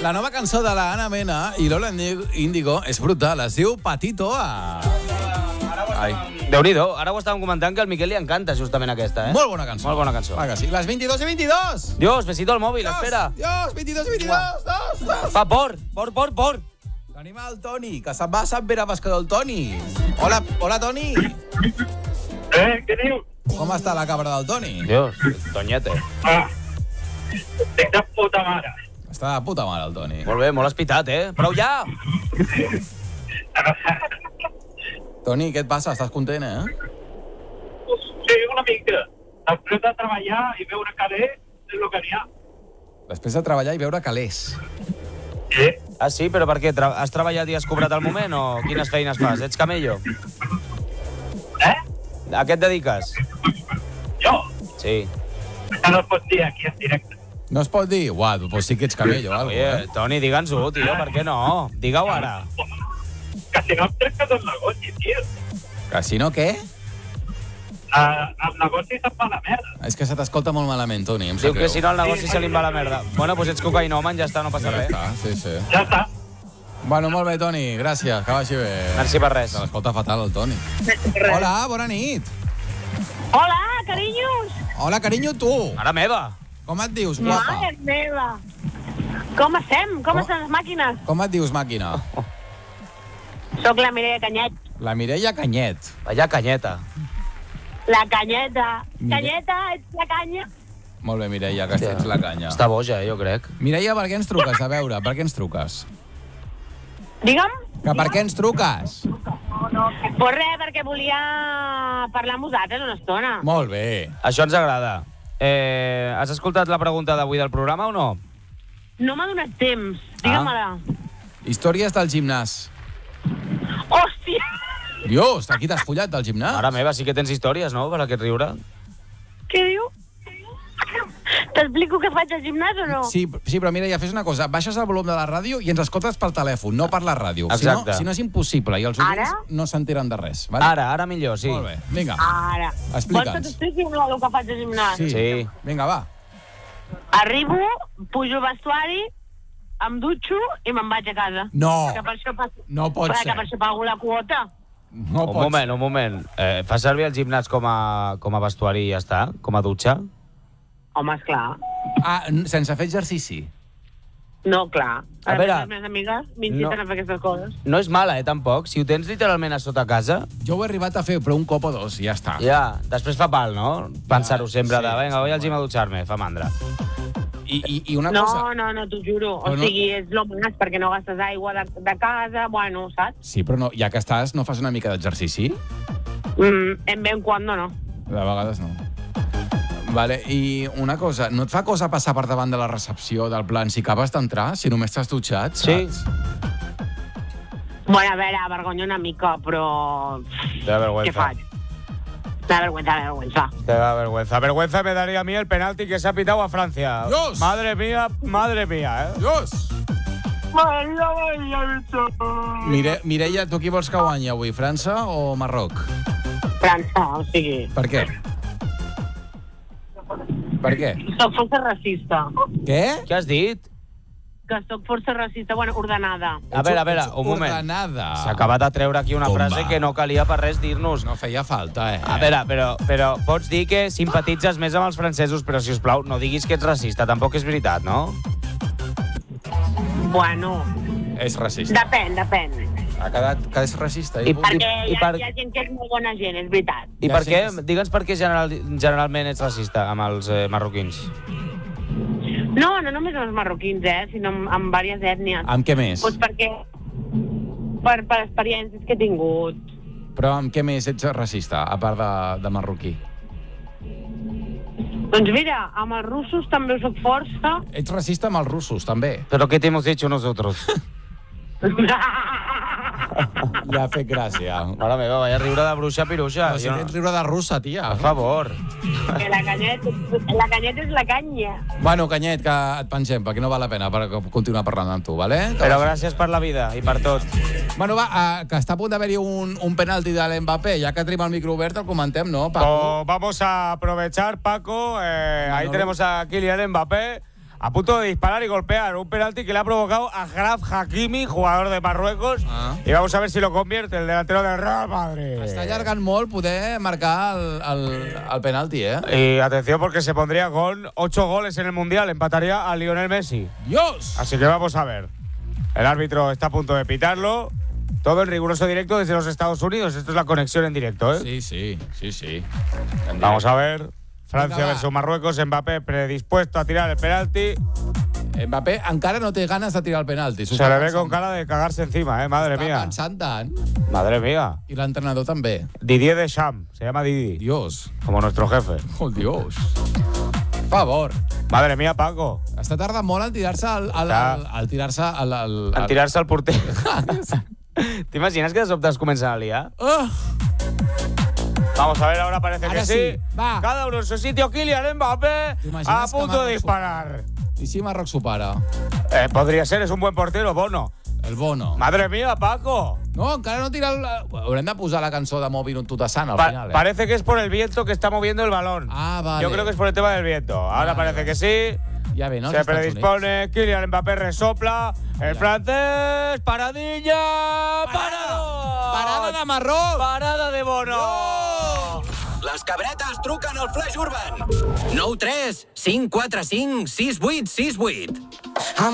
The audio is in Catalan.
La nova cançó de la Ana Mena i Lola Índigo és brutal. Es diu Patito a... Déu-n'hi-do, ara ho estàvem comentant que al Miquel li encanta justament aquesta, Molt bona cançó. Molt bona cançó. Va que sí. Les 22:22. Dios, besito al mòbil, espera. Dios, 22:22. Fa por. Tenim el Toni, que se'n va a Sant Pere Pescador, el Toni. Hola, Toni. Què dius? Com està la cabra del Toni? Dios, Toñete. Estic de puta mare. Està de puta mare, el Toni. Molt bé, molt espitat, Prou ja! Toni, què et passa? Estàs content, Sí, una mica. Després de treballar i veure calés, és el que n'hi ha. Després de treballar i veure calés. Sí. Ah, sí? Però per què? Has treballat i has cobrat al moment o quines feines fas? Ets camello? A què et dediques? Jo? Sí. No es pot dir aquí en directe. No es pot dir? Uau, doncs sí que ets camello o alguna cosa. Oye, Toni, digue'ns-ho, tio, per què no? Digue-ho ara. Que si no em trenques el negoci, tio. Que si no, què? El negoci se'n va a la merda. És que se t'escolta molt malament, Toni, em Diu sap greu. que si no el negoci se li va la merda. Bueno, doncs ets cocaïnomen, ja està, no passa res. Ja està, sí. Ja està. Bueno, molt bé, Toni, gràcies, que vagi bé. Merci per res. Se l'escolta fatal, el Toni. Hola, bona nit. Hola, carinyos! Hola, carinyo, tu. Mare meva. Com et dius, guapa? Mare meva! Com estem? Com estan les màquines? Com et dius, màquina? Soc la Mireia Canyet. La Mireia Canyet. Vaya canyeta. La Canyeta. Mire- Canyeta, ets la canya. Molt bé, Mireia, que ets la canya. Està boja, jo crec. Mireia, per què ens truques? A veure, per què ens truques? Digue'm? Que per què ens truques? Pues res, perquè volia parlar amb vosaltres una estona. Molt bé. Això ens agrada. Has escoltat la pregunta d'avui del programa o no? No m'ha donat temps. Digue-me-la. Històries del gimnàs. Hòstia! Dios, aquí t'has follat del gimnàs? Mare meva, sí que tens històries, no?, per aquest riure. Què diu? T'explico què faig al gimnàs o no? Sí, però Mireia, fes una cosa. Baixes el volum de la ràdio i ens escoltes pel telèfon, no per la ràdio. Exacte. Si no és impossible i els oients Ara? no s'enteren de res. Vale? Ara millor, sí. Molt bé, vinga. Ara. Explica'ns. Vols que t'expliqui el que faig al gimnàs? Sí. Vinga, va. Arribo, pujo al vestuari, em dutxo i me'n vaig a casa. No. Que per això No pot ser. Que per això pago la quota. No Un pot moment. Fas servir el gimnàs com a vestuari i ja està? Com a dutxa? Home, esclar. Ah, sense fer exercici. No, clar. A veure, les meves amigues m'inciten a fer aquestes coses. No és mala, tampoc. Si ho tens literalment a sota casa, Jo ho he arribat a fer, però un cop o dos, i ja està. ja, després fa pal, no? Pensar-ho sempre sí, de, vinga, voy al sí. gym a dutxar-me, fa mandra. I una No, cosa... no, t'ho juro. Però O no- sigui, és lo més perquè no gastes aigua de casa, bueno, saps? Sí, però no, ja que estàs, no fas una mica d'exercici? En ben quan no. De vegades no. Vale, i una cosa, no et fa cosa passar per davant de la recepció del plan si acabes d'entrar, si només t'has dutxat, Sí. saps? Bueno, a veure, vergonya una mica, però... Te da vergüenza. Què faig? Da vergüenza. Te da vergüenza. Vergüenza me daría a mí el penalti que se ha pitado a Francia. Dios. Madre mía, Dios! Mireia, tu qui vols que guanyi avui, França o Marroc? França, o sigui... Per què? Per què? Soc força racista. Què? Què has dit? Que soc força racista, bueno, ordenada. A veure, Ets un moment. Ordenada. S'ha acabat de treure aquí una Bomba. frase que no calia per res dir-nos. No feia falta, A veure, però pots dir que simpatitzes més amb els francesos, però, si us plau, no diguis que ets racista. Tampoc és veritat, no? Bueno, És racista. depèn. Ha quedat que és racista. I- Perquè I hi ha gent que és molt bona gent, és veritat. I Ja per sé què? que és- Digue'ns per què generalment ets racista amb els marroquins. No només amb els marroquins, sinó amb diverses ètnies. Amb què més? Doncs perquè... Per experiències que he tingut. Però amb què més ets racista, a part de marroquí? Doncs mira, amb els russos també ho soc força. Ets racista amb els russos, també. Però què t'hemos dicho nosotros? Ja ha fet gràcia. Mare meva, vaya riure de bruixa piruixa. No, si tens riure de russa, tia. Per favor. Que la canyet és la canya. Bueno, Canyet, que et pengem, perquè no val la pena per continuar parlant amb tu, vale? Però gràcies per la vida i per tot. Bueno, va, que està a punt d'haver-hi un penalti de l'Mbappé. Ja que tenim el micro obert, el comentem, no, Paco? Vamos a aprovechar, Paco. Ahí tenemos a Kylian Mbappé. a punto de disparar y golpear un penalti que le ha provocado a Achraf Hakimi, jugador de Marruecos. Y vamos a ver si lo convierte el delantero del Real Madrid. Està allargant molt poder marcar el penalti, Y atención porque se pondría con 8 goles en el Mundial, empataría a Lionel Messi. Dios! Así que vamos a ver. El árbitro está a punto de pitarlo. Todo en riguroso directo desde los Estados Unidos. Esto es la conexión en directo, ¿eh? Sí. Vamos a ver. Francia Venga, va. versus Marruecos. Mbappé predispuesto a tirar el penalti. Mbappé encara no té ganes de tirar el penalti. Se le ve con cara de cagarse encima, ¿eh? Madre mía. Està pensant tant. Madre mía. I l'entrenador també. Didier Deschamps. Se llama Didi. Dios. Como nuestro jefe. Oh, Dios. Per favor. Madre mía, Paco. Està tardant molt en tirar-se al tirar-se al En tirarse al porter. ¿Te imaginas que de sobte es comencen a liar? Vamos a ver, ahora parece Ahora que sí, va. Cada uno en su sitio. Kylian Mbappé ¿Te a imaginas punto que de Marruecos disparar. I si Marroc supera? Podría ser, es un buen portero, Bono. El Bono. Madre mía, Paco. No, encara no tira Haurem de posar la cançó de Mòbil un tutassant al final, Parece que es por el viento que está moviendo el balón. Ah, vale. Yo creo que es por el tema del viento. Ahora Vale, parece que sí. Ja ve, no? Se predispone. Kylian Mbappé resopla. El francés. Paradilla. ¡Parado! Parada de Marroc! Parada de Bono. Les cabretes truquen al Flash Urban. 9 3 5 4 5 6 8 6 8.